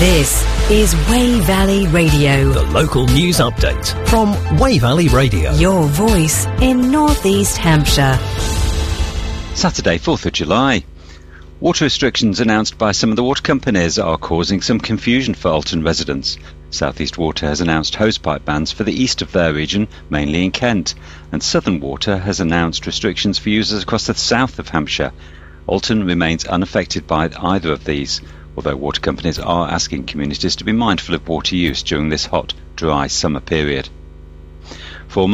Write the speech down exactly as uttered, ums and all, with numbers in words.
This is Wey Valley Radio. The local news update from Wey Valley Radio. Your voice in North East Hampshire. Saturday, fourth of July. Water restrictions announced by some of the water companies are causing some confusion for Alton residents. South East Water has announced hosepipe bans for the east of their region, mainly in Kent, and Southern Water has announced restrictions for users across the south of Hampshire. Alton remains unaffected by either of these, although water companies are asking communities to be mindful of water use during this hot, dry summer period.